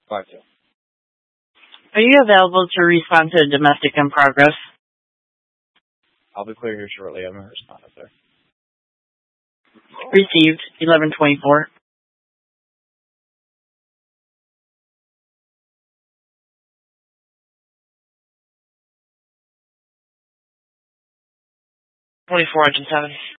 5-2. Are you available to respond to domestic in progress? I'll be clear here shortly. I'm going to respond up there. Received, 1124. Engine 7.